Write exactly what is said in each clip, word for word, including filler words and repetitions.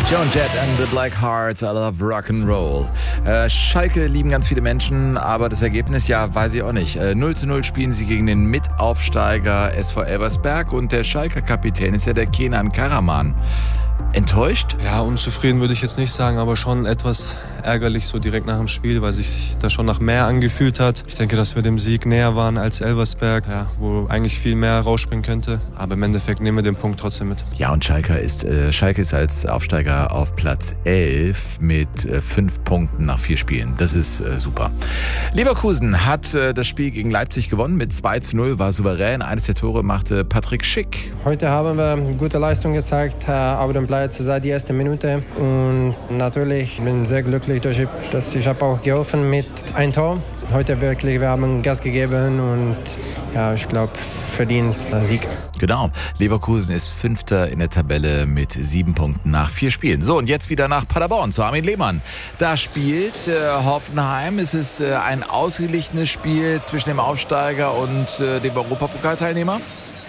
Joan Jett and the Black Hearts, I love Rock'n'Roll. Äh, Schalke lieben ganz viele Menschen, aber das Ergebnis, ja, weiß ich auch nicht. Äh, null zu null spielen sie gegen den Mitaufsteiger S V Elversberg und der Schalker Kapitän ist ja der Kenan Karaman. Enttäuscht? Ja, unzufrieden würde ich jetzt nicht sagen, aber schon etwas ärgerlich so direkt nach dem Spiel, weil sich das schon nach mehr angefühlt hat. Ich denke, dass wir dem Sieg näher waren als Elversberg, ja, wo eigentlich viel mehr rausspringen könnte. Aber im Endeffekt nehmen wir den Punkt trotzdem mit. Ja, und Schalke ist, äh, Schalke ist als Aufsteiger auf Platz elf mit äh, fünf Punkten nach vier Spielen. Das ist äh, super. Leverkusen hat äh, das Spiel gegen Leipzig gewonnen mit zwei zu null, war souverän. Eines der Tore machte Patrick Schick. Heute haben wir gute Leistung gezeigt, äh, auf dem Platz seit der ersten Minute. Und natürlich bin ich sehr glücklich, dass ich habe auch geholfen mit einem Tor. Heute wirklich, wir haben Gas gegeben und ja, ich glaube, verdient Sieg. Genau, Leverkusen ist Fünfter in der Tabelle mit sieben Punkten nach vier Spielen. So, und jetzt wieder nach Paderborn zu Armin Lehmann. Da spielt äh, Hoffenheim. Es ist äh, ein ausgeglichenes Spiel zwischen dem Aufsteiger und äh, dem Europapokalteilnehmer.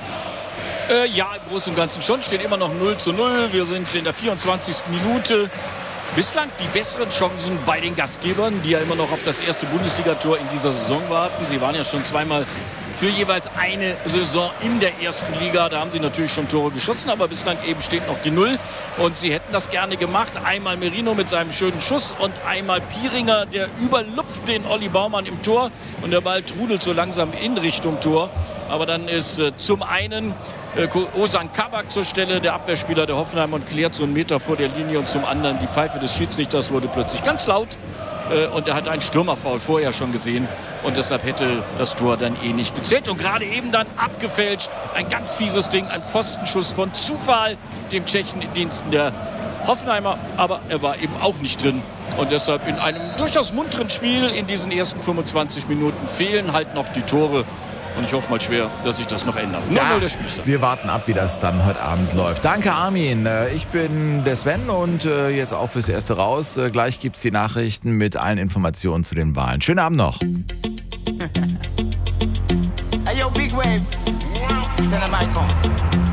Äh, ja, im Großen und Ganzen schon. Steht immer noch null zu null. Wir sind in der vierundzwanzigsten Minute. Bislang die besseren Chancen bei den Gastgebern, die ja immer noch auf das erste Bundesligator in dieser Saison warten. Sie waren ja schon zweimal für jeweils eine Saison in der ersten Liga. Da haben sie natürlich schon Tore geschossen, aber bislang eben steht noch die Null. Und sie hätten das gerne gemacht. Einmal Merino mit seinem schönen Schuss und einmal Pieringer, der überlupft den Olli Baumann im Tor. Und der Ball trudelt so langsam in Richtung Tor. Aber dann ist äh, zum einen äh, Ozan Kabak zur Stelle, der Abwehrspieler der Hoffenheim, und klärt so einen Meter vor der Linie. Und zum anderen die Pfeife des Schiedsrichters wurde plötzlich ganz laut. Äh, und er hat einen Stürmerfoul vorher schon gesehen. Und deshalb hätte das Tor dann eh nicht gezählt. Und gerade eben dann abgefälscht. Ein ganz fieses Ding, ein Pfostenschuss von Zufall, dem Tschechen in Diensten der Hoffenheimer. Aber er war eben auch nicht drin. Und deshalb in einem durchaus munteren Spiel in diesen ersten fünfundzwanzig Minuten fehlen halt noch die Tore. Und ich hoffe mal schwer, dass sich das noch ändert. Ja, wir warten ab, wie das dann heute Abend läuft. Danke, Armin. Ich bin der Sven und jetzt auch fürs Erste raus. Gleich gibt's die Nachrichten mit allen Informationen zu den Wahlen. Schönen Abend noch. Hey, yo, Big Wave. Tell them I come.